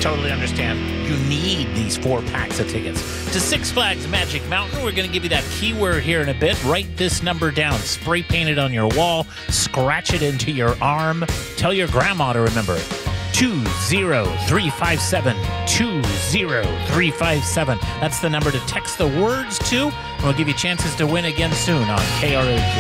totally understand. You need these 4 packs of tickets to Six Flags Magic Mountain. We're going to give you that keyword here in a bit. Write this number down. Spray paint it on your wall. Scratch it into your arm. Tell your grandma to remember it. 20357. 20357. That's the number to text the words to. And we'll give you chances to win again soon on KROQ.